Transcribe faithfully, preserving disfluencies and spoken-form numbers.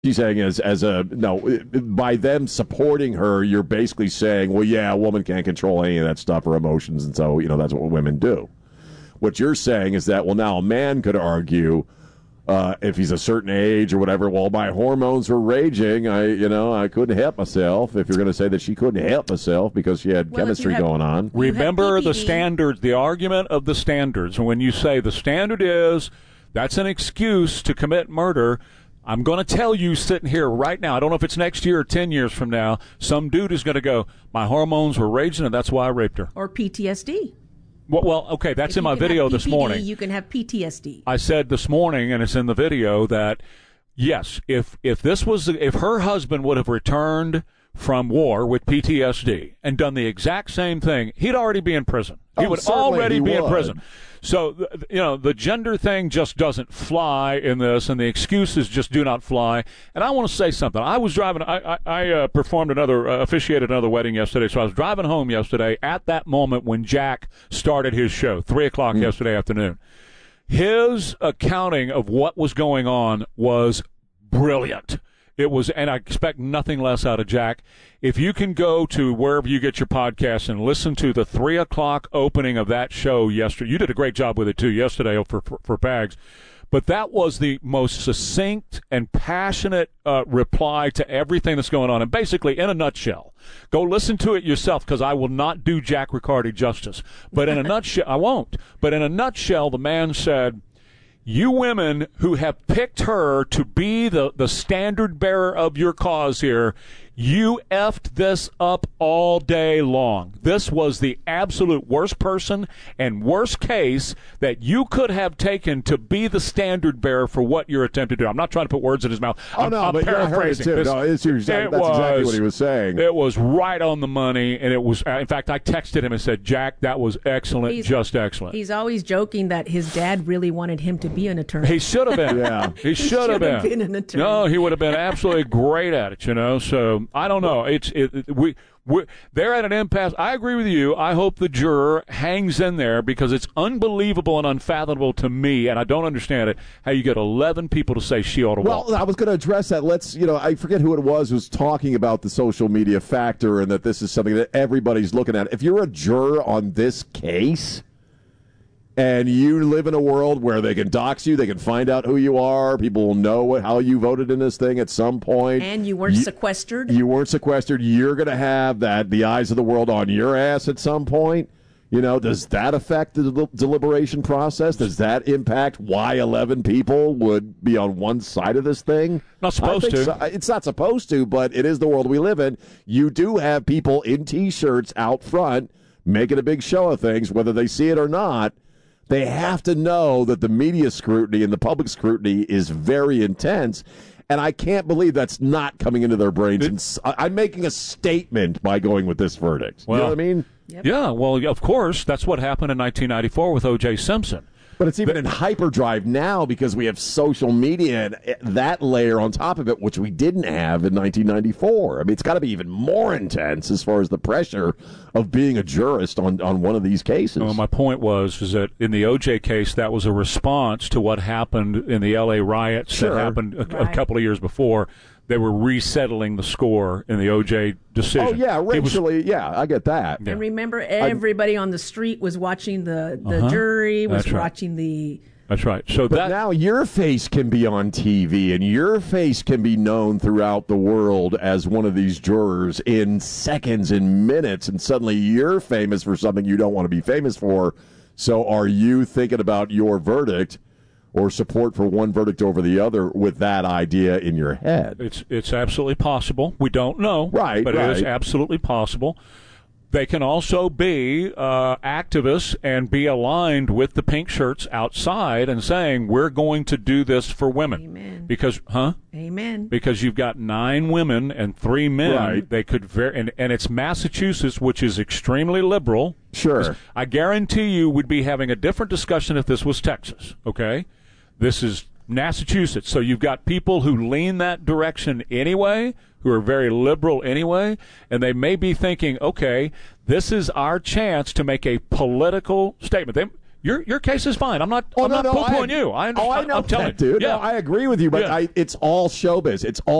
She's saying as as a no, by them supporting her, you're basically saying, well, yeah, a woman can't control any of that stuff or emotions, and so you know that's what women do. What you're saying is that well, now a man could argue uh, if he's a certain age or whatever. Well, my hormones were raging. I you know I couldn't help myself. If you're going to say that she couldn't help herself because she had well, chemistry have, going on, remember the standards, the argument of the standards. And when you say the standard is that's an excuse to commit murder. I'm going to tell you sitting here right now, I don't know if it's next year or ten years from now, some dude is going to go, my hormones were raging and that's why I raped her. Or P T S D. Well, well okay, that's if in my video P P D, this morning. You can have P T S D. I said this morning, and it's in the video, that, yes, if if this was, if her husband would have returned from war with P T S D and done the exact same thing, he'd already be in prison. He oh, would already he be would. in prison. So, you know, the gender thing just doesn't fly in this, and the excuses just do not fly. And I want to say something. I was driving, I, I, I uh, performed another, uh, officiated another wedding yesterday, so I was driving home yesterday at that moment when Jack started his show, three o'clock mm. yesterday afternoon. His accounting of what was going on was brilliant. It was, and I expect nothing less out of Jack. If you can go to wherever you get your podcasts and listen to the three o'clock opening of that show yesterday, you did a great job with it too yesterday for for, for Pags, but that was the most succinct and passionate uh, reply to everything that's going on. And basically, in a nutshell, go listen to it yourself because I will not do Jack Riccardi justice. But in a nutshell, I won't. But in a nutshell, the man said, you women who have picked her to be the, the standard bearer of your cause here, you effed this up all day long. This was the absolute worst person and worst case that you could have taken to be the standard bearer for what you're attempting to do. I'm not trying to put words in his mouth. Oh, I'm, no, I'm but paraphrasing. Yeah, I heard it too. This, no, it's, it's, it that's was, exactly what he was saying. It was right on the money, and it was, in fact, I texted him and said, Jack, that was excellent, he's, just excellent. He's always joking that his dad really wanted him to be an attorney. He should have been. yeah. He should have been. been an attorney. No, he would have been absolutely great at it, you know. So, I don't know. It's it, it, we we they're at an impasse. I agree with you. I hope the juror hangs in there because it's unbelievable and unfathomable to me, and I don't understand it, how you get eleven people to say she ought to walk. Well, I was going to address that. Let's, you know, I forget who it was who was talking about the social media factor and that this is something that everybody's looking at. If you're a juror on this case and you live in a world where they can dox you, they can find out who you are, people will know what, how you voted in this thing at some point. And you weren't you, sequestered. You weren't sequestered. You're going to have that the eyes of the world on your ass at some point. You know, does that affect the del- deliberation process? Does that impact why eleven people would be on one side of this thing? Not supposed to. So. It's not supposed to, but it is the world we live in. You do have people in T-shirts out front making a big show of things, whether they see it or not. They have to know that the media scrutiny and the public scrutiny is very intense, and I can't believe that's not coming into their brains. And I'm making a statement by going with this verdict. Well, you know what I mean? Yep. Yeah, well, of course, that's what happened in nineteen ninety-four with O J Simpson. But it's even in hyperdrive now because we have social media and that layer on top of it, which we didn't have in nineteen ninety-four. I mean, it's got to be even more intense as far as the pressure of being a jurist on, on one of these cases. Well, my point was is that in the O J case, that was a response to what happened in the L A riots sure. that happened a, right. a couple of years before. They were resettling the score in the O J decision. Oh, yeah, racially, was, yeah, I get that. Yeah. And remember, everybody I'm, on the street was watching the, the uh-huh. jury, was That's right. watching the... That's right. So but that, now your face can be on T V, and your face can be known throughout the world as one of these jurors in seconds and minutes, and suddenly you're famous for something you don't want to be famous for. So are you thinking about your verdict or support for one verdict over the other with that idea in your head? It's it's absolutely possible. We don't know. Right, But right. it is absolutely possible. They can also be uh, activists and be aligned with the pink shirts outside and saying, we're going to do this for women. Amen. Because, huh? Amen. Because you've got nine women and three men. Right. They could ver- and, and it's Massachusetts, which is extremely liberal. Sure. I guarantee you we'd be having a different discussion if this was Texas, okay? This is Massachusetts. So you've got people who lean that direction anyway, who are very liberal anyway, and they may be thinking, okay, this is our chance to make a political statement. They, your your case is fine. I'm not. Oh, I'm no, not no, poo-pooing I, you. I understand. Oh, I know I'm telling that, dude. you. Yeah. No, I agree with you, but yeah. I, it's all showbiz. It's all.